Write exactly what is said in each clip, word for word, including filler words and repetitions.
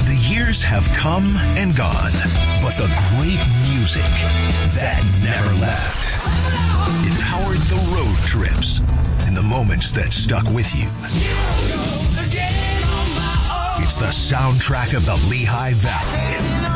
The years have come and gone, but the great music, that never left. It powered the road trips and the moments that stuck with you. It's the soundtrack of the Lehigh Valley.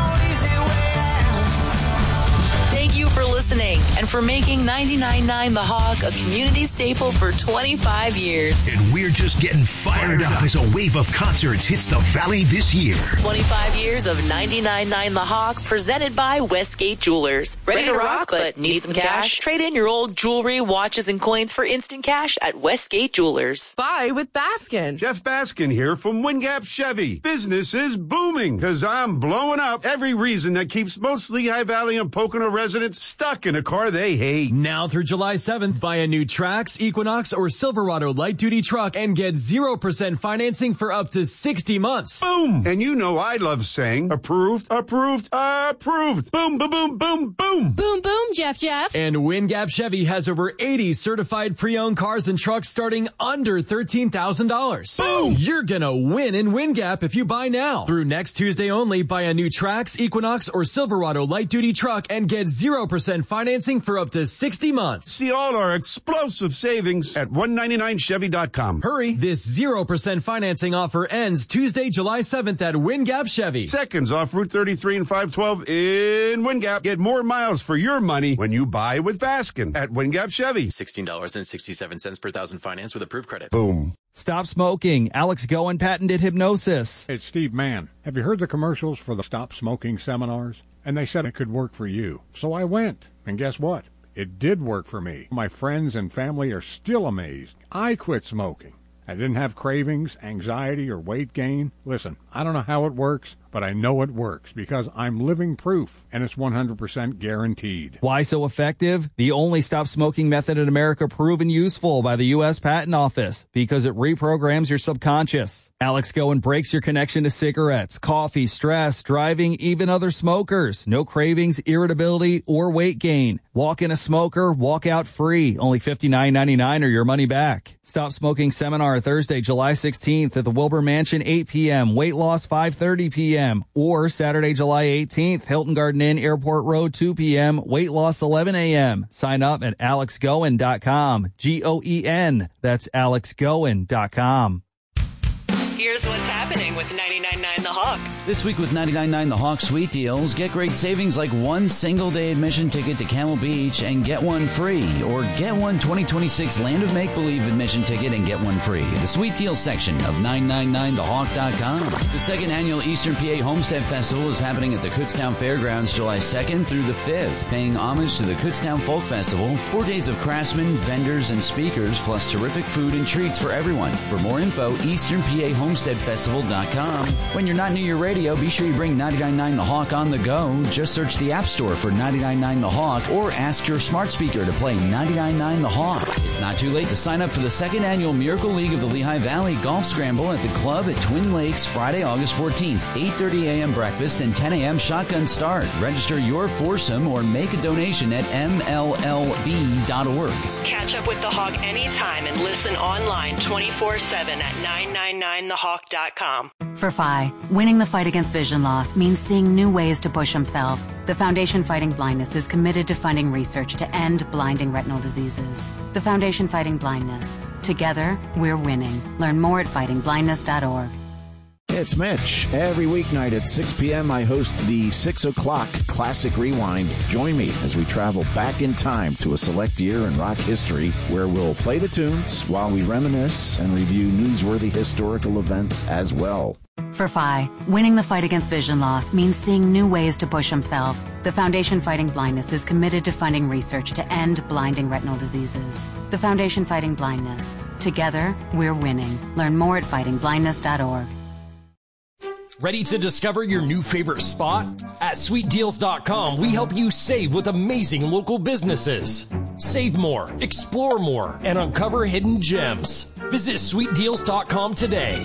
Thank you for listening and for making ninety-nine point nine The Hawk a community staple for twenty-five years. And we're just getting fired up as a wave of concerts hits the Valley this year. twenty-five years of ninety-nine point nine The Hawk, presented by Westgate Jewelers. Ready to rock, but need some cash? Trade in your old jewelry, watches, and coins for instant cash at Westgate Jewelers. Buy with Baskin. Jeff Baskin here from Wingap Chevy. Business is booming because I'm blowing up every reason that keeps most Lehigh Valley and Pocono residents stuck in a car they hate. Now through July seventh, buy a new Trax, Equinox, or Silverado light-duty truck and get zero percent financing for up to sixty months. Boom! And you know I love saying approved, approved, approved. Boom, boom, boom, boom, boom. Boom, boom, Jeff, Jeff. And Wingap Chevy has over eighty certified pre-owned cars and trucks starting under thirteen thousand dollars. Boom! You're gonna win in Wingap if you buy now. Through next Tuesday only, buy a new Trax, Equinox, or Silverado light-duty truck and get zero percent financing for up to sixty months. See all our explosive savings at one ninety-nine chevy dot com. Hurry, this zero percent financing offer ends Tuesday, July seventh at Wingap Chevy. Seconds off Route thirty-three and five twelve in Wingap. Get more miles for your money when you buy with Baskin at Wingap Chevy. sixteen dollars and sixty-seven cents per thousand finance with approved credit. Boom. Stop smoking. Alex Goen patented hypnosis. It's Steve Mann. Have you heard the commercials for the Stop Smoking seminars? And they said it could work for you. So I went. And guess what? It did work for me. My friends and family are still amazed. I quit smoking. I didn't have cravings, anxiety, or weight gain. Listen, I don't know how it works, but I know it works because I'm living proof, and it's one hundred percent guaranteed. Why so effective? The only stop smoking method in America proven useful by the U S Patent Office because it reprograms your subconscious. Alex Goen breaks your connection to cigarettes, coffee, stress, driving, even other smokers. No cravings, irritability, or weight gain. Walk in a smoker, walk out free. Only fifty-nine ninety-nine or your money back. Stop Smoking Seminar Thursday, July sixteenth at the Wilbur Mansion, eight p.m. Weight loss, five thirty p.m. Or Saturday, July eighteenth, Hilton Garden Inn, Airport Road, two p.m. Weight loss, eleven a.m. Sign up at alex goen dot com. G O E N. That's alex goen dot com. Here's what's happening with ninety-nine point nine The Hawk. This week with ninety-nine point nine The Hawk Sweet Deals, get great savings like one single-day admission ticket to Camel Beach and get one free. Or get one twenty twenty-six Land of Make-Believe admission ticket and get one free. The Sweet Deals section of nine nine nine the hawk dot com. The second annual Eastern P A Homestead Festival is happening at the Kutztown Fairgrounds July second through the fifth. Paying homage to the Kutztown Folk Festival, four days of craftsmen, vendors, and speakers, plus terrific food and treats for everyone. For more info, eastern p a homestead festival dot com. When you're not near your radio, be sure you bring ninety-nine point nine The Hawk on the go. Just search the App Store for ninety-nine point nine The Hawk or ask your smart speaker to play ninety-nine point nine The Hawk. It's not too late to sign up for the second annual Miracle League of the Lehigh Valley Golf Scramble at the club at Twin Lakes Friday, August fourteenth. eight thirty a.m. breakfast and ten a.m. shotgun start. Register your foursome or make a donation at m l l v dot org. Catch up with The Hawk anytime and listen online twenty-four seven at nine nine nine the hawk dot com. For F I, winning the fight against vision loss means seeing new ways to push himself. The Foundation Fighting Blindness is committed to funding research to end blinding retinal diseases. The Foundation Fighting Blindness. Together, we're winning. Learn more at fighting blindness dot org. It's Mitch. Every weeknight at six p.m. I host the six o'clock Classic Rewind. Join me as we travel back in time to a select year in rock history where we'll play the tunes while we reminisce and review newsworthy historical events as well. For F I, winning the fight against vision loss means seeing new ways to push himself. The Foundation Fighting Blindness is committed to funding research to end blinding retinal diseases. The Foundation Fighting Blindness. Together, we're winning. Learn more at fighting blindness dot org. Ready to discover your new favorite spot? At sweet deals dot com, we help you save with amazing local businesses. Save more, explore more, and uncover hidden gems. Visit sweet deals dot com today.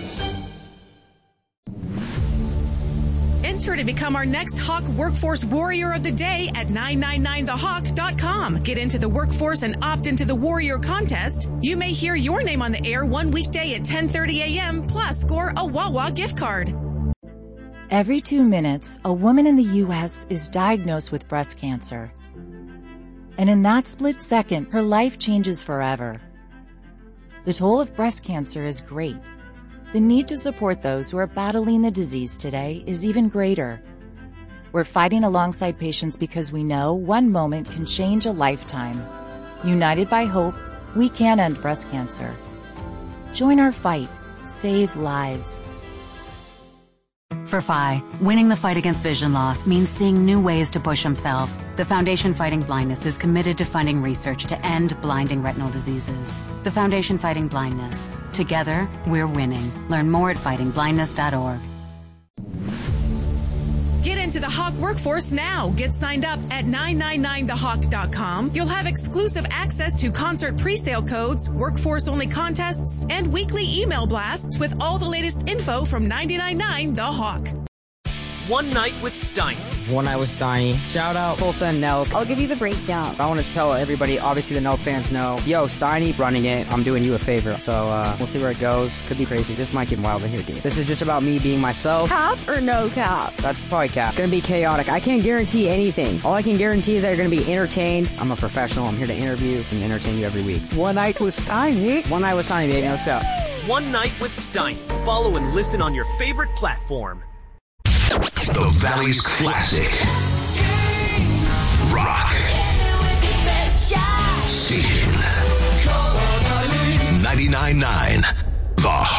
Enter to become our next Hawk Workforce Warrior of the Day at nine nine nine the hawk dot com. Get into the workforce and opt into the Warrior contest. You may hear your name on the air one weekday at ten thirty a.m. plus score a Wawa gift card. Every two minutes, a woman in the U S is diagnosed with breast cancer. And in that split second, her life changes forever. The toll of breast cancer is great. The need to support those who are battling the disease today is even greater. We're fighting alongside patients because we know one moment can change a lifetime. United by hope, we can end breast cancer. Join our fight. Save lives. For F I, winning the fight against vision loss means seeing new ways to push himself. The Foundation Fighting Blindness is committed to funding research to end blinding retinal diseases. The Foundation Fighting Blindness. Together, we're winning. Learn more at fighting blindness dot org. Get into the Hawk workforce now. Get signed up at nine nine nine the hawk dot com. You'll have exclusive access to concert pre-sale codes, workforce-only contests, and weekly email blasts with all the latest info from nine nine nine The Hawk. One Night with Steiny. One Night with Steiny. Shout out Tulsa and Nelk. I'll give you the breakdown. I want to tell everybody, obviously the Nelk fans know, yo, Steiny running it, I'm doing you a favor. So uh, we'll see where it goes. Could be crazy. This might get wild in here, dude. This is just about me being myself. Cap or no cap? That's probably cap. Gonna be chaotic. I can't guarantee anything. All I can guarantee is that you're gonna be entertained. I'm a professional. I'm here to interview and entertain you every week. One Night with Steiny. One Night with Steiny, baby. Let's go. One Night with Steiny. Follow and listen on your favorite platform. The Valley's classic rock station ninety-nine point nine The